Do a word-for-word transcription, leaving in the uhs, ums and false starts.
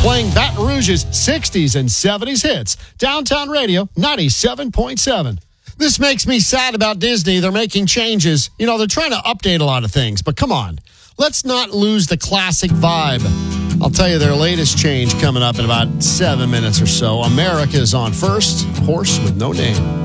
playing Baton Rouge's sixties and seventies hits. Downtown Radio, ninety-seven point seven. This makes me sad about Disney. They're making changes. You know, they're trying to update a lot of things, but come on. Let's not lose the classic vibe. I'll tell you their latest change coming up in about seven minutes or so. America is on first. Horse with no name.